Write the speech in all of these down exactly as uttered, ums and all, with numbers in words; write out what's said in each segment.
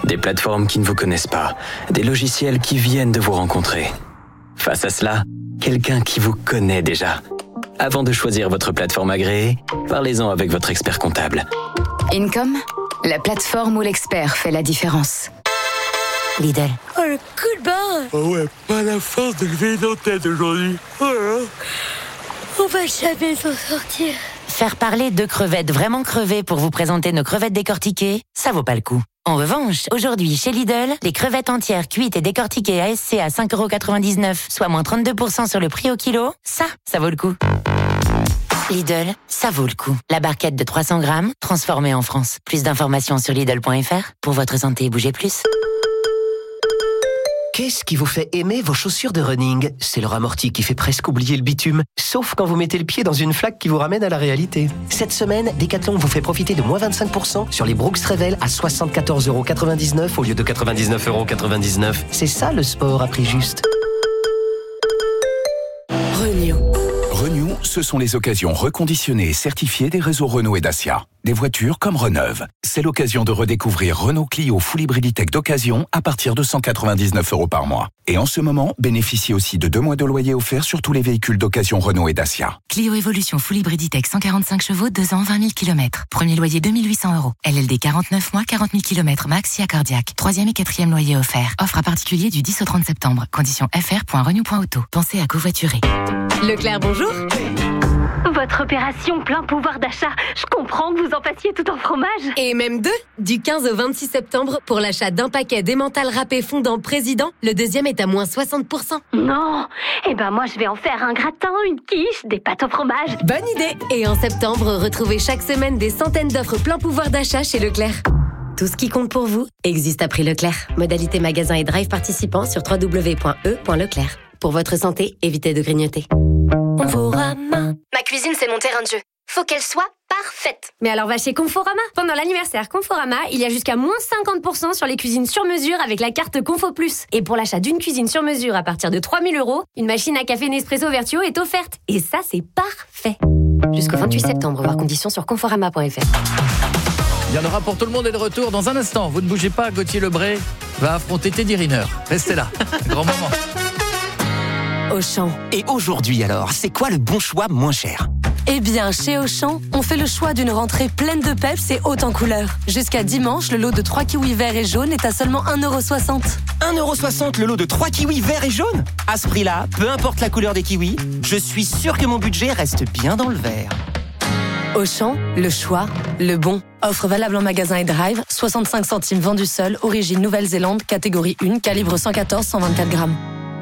des plateformes qui ne vous connaissent pas, des logiciels qui viennent de vous rencontrer. Face à cela, quelqu'un qui vous connaît déjà. Avant de choisir votre plateforme agréée, parlez-en avec votre expert comptable. Income, la plateforme où l'expert fait la différence. Lidl. Oh, le coup de barre! Oh ouais, pas la force de lever une tête aujourd'hui. Oh là. On va jamais s'en sortir. Faire parler deux crevettes vraiment crevées pour vous présenter nos crevettes décortiquées, ça vaut pas le coup. En revanche, aujourd'hui, chez Lidl, les crevettes entières cuites et décortiquées A S C à cinq euros quatre-vingt-dix-neuf, soit moins trente-deux pour cent sur le prix au kilo, ça, ça vaut le coup. Lidl, ça vaut le coup. La barquette de trois cents grammes, transformée en France. Plus d'informations sur Lidl point F R. Pour votre santé, bougez plus. Qu'est-ce qui vous fait aimer vos chaussures de running ? C'est leur amorti qui fait presque oublier le bitume, sauf quand vous mettez le pied dans une flaque qui vous ramène à la réalité. Cette semaine, Decathlon vous fait profiter de moins vingt-cinq pour cent sur les Brooks Revel à soixante-quatorze euros quatre-vingt-dix-neuf au lieu de quatre-vingt-dix-neuf euros quatre-vingt-dix-neuf. C'est ça le sport à prix juste. Renew. Renew, ce sont les occasions reconditionnées et certifiées des réseaux Renault et Dacia. Des voitures comme Reneuve. C'est l'occasion de redécouvrir Renault Clio Full Hybriditech d'occasion à partir de cent quatre-vingt-dix-neuf euros par mois. Et en ce moment, bénéficiez aussi de deux mois de loyer offerts sur tous les véhicules d'occasion Renault et Dacia. Clio Evolution Full Hybriditech cent quarante-cinq chevaux, deux ans, vingt mille kilomètres. Premier loyer deux mille huit cents euros. L L D quarante-neuf mois, quarante mille kilomètres max, si accordiaque. Troisième et quatrième loyer offert. Offre à particulier du dix au trente septembre. Conditions f r point renew point auto. Pensez à covoiturer. Leclerc, bonjour. Votre opération plein pouvoir d'achat, je comprends que vous en fassiez tout en fromage. Et même deux. Du quinze au vingt-six septembre, pour l'achat d'un paquet d'emmental râpé fondant Président, le deuxième est à moins soixante pour cent. Non, eh ben moi je vais en faire un gratin, une quiche, des pâtes au fromage. Bonne idée. Et en septembre, retrouvez chaque semaine des centaines d'offres plein pouvoir d'achat chez Leclerc. Tout ce qui compte pour vous existe à prix Leclerc. Modalité magasin et drive participants sur w w w point e point leclerc. Pour votre santé, évitez de grignoter. Conforama. Ma cuisine, c'est mon terrain de jeu. Faut qu'elle soit parfaite. Mais alors va chez Conforama. Pendant l'anniversaire Conforama, il y a jusqu'à moins cinquante pour cent sur les cuisines sur mesure avec la carte Confo Plus. Et pour l'achat d'une cuisine sur mesure à partir de trois mille euros, une machine à café Nespresso Vertuo est offerte. Et ça, c'est parfait. Jusqu'au vingt-huit septembre, voir conditions sur conforama point f r. Il y en aura pour tout le monde et de retour dans un instant. Vous ne bougez pas, Gauthier Lebray va affronter Teddy Riner. Restez là, grand moment. Auchan. Et aujourd'hui alors, c'est quoi le bon choix moins cher ? Eh bien, chez Auchan, on fait le choix d'une rentrée pleine de peps et haute en couleurs. Jusqu'à dimanche, le lot de trois kiwis verts et jaunes est à seulement un euro soixante. un euro soixante le lot de trois kiwis verts et jaunes ? À ce prix-là, peu importe la couleur des kiwis, je suis sûr que mon budget reste bien dans le vert. Auchan, le choix, le bon. Offre valable en magasin et drive, soixante-cinq centimes vendu seul, origine Nouvelle-Zélande, catégorie un, calibre cent quatorze cent vingt-quatre grammes.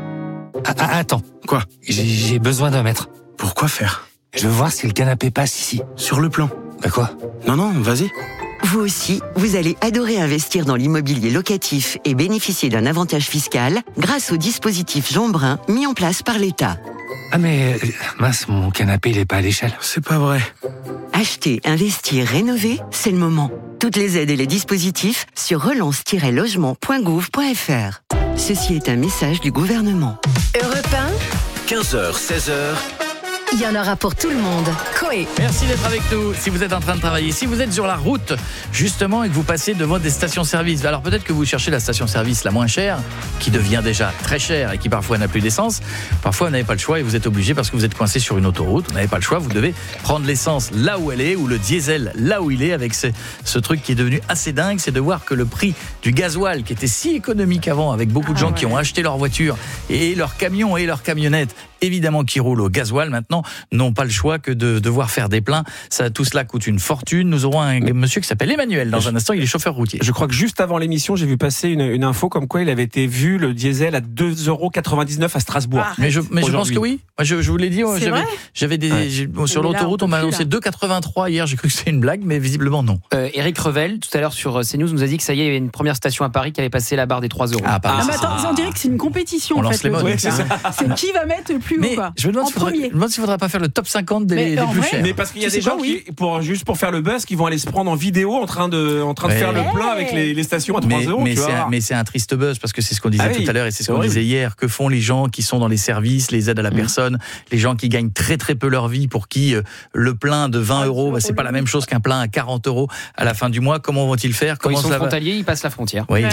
Ah, attends. Quoi ? J'ai, j'ai besoin d'un mètre. Pourquoi faire ? Je veux voir si le canapé passe ici. Sur le plan. Bah quoi ? Non, non, vas-y. Vous aussi, vous allez adorer investir dans l'immobilier locatif et bénéficier d'un avantage fiscal grâce au dispositif Jean Brun mis en place par l'État. Ah mais, mince, mon canapé, il est pas à l'échelle. C'est pas vrai. Acheter, investir, rénover, c'est le moment. Toutes les aides et les dispositifs sur relance tiret logement point gouv point f r. Ceci est un message du gouvernement. Europe un, quinze heures, seize heures. il y en aura pour tout le monde. Coé. Merci d'être avec nous. Si vous êtes en train de travailler, si vous êtes sur la route, justement, et que vous passez devant des stations-service, alors peut-être que vous cherchez la station-service la moins chère, qui devient déjà très chère et qui parfois n'a plus d'essence. Parfois, vous n'avez pas le choix et vous êtes obligé parce que vous êtes coincé sur une autoroute. Vous n'avez pas le choix, vous devez prendre l'essence là où elle est ou le diesel là où il est, avec ce, ce truc qui est devenu assez dingue, c'est de voir que le prix du gasoil, qui était si économique avant, avec beaucoup de gens ah ouais. qui ont acheté leur voiture et leurs camions et leurs camionnettes, évidemment qui roulent au gasoil maintenant, n'ont pas le choix que de devoir faire des pleins. Ça, tout cela coûte une fortune. Nous aurons un monsieur qui s'appelle Emmanuel dans un instant, il est chauffeur routier. Je crois que juste avant l'émission, j'ai vu passer une, une info comme quoi il avait été vu le diesel à deux euros quatre-vingt-dix-neuf à Strasbourg. Ah, mais je, mais je pense que oui. Moi, je, je vous l'ai dit, C'est j'avais, vrai j'avais des, ouais. j'ai, sur mais l'autoroute, là, on, on m'a annoncé deux quatre-vingt-trois hier. J'ai cru que c'était une blague, mais visiblement non. Euh, Eric Revel, tout à l'heure sur CNews, nous a dit que ça y est, il y avait une première station à Paris qui avait passé la barre des trois euros. Ah, ah, mais attends, on dirait que c'est une compétition. On en lance fait, les modes. le Ouais, truc, c'est, hein. c'est qui va mettre le plus mais haut, quoi. Je me demande en s'il faudrait, premier. s'il faudrait pas faire le top cinquante des, des plus vrai, chers. Mais parce qu'il y a tu des sais gens pas, oui. qui, pour, juste pour faire le buzz, qui vont aller se prendre en vidéo en train de, en train de ouais. faire le plein avec les, les stations à trois euros. Mais, tu c'est vois. un, mais c'est un triste buzz parce que c'est ce qu'on disait ah oui, tout à l'heure et c'est ce c'est qu'on horrible. disait hier. Que font les gens qui sont dans les services, les aides à la mmh. personne, les gens qui gagnent très très peu leur vie, pour qui euh, le plein de vingt euros, bah, c'est pas la même chose qu'un plein à quarante euros à la fin du mois. Comment vont-ils faire? Quand Comment ils sont ça frontaliers, va... ils passent la frontière. Oui, ouais.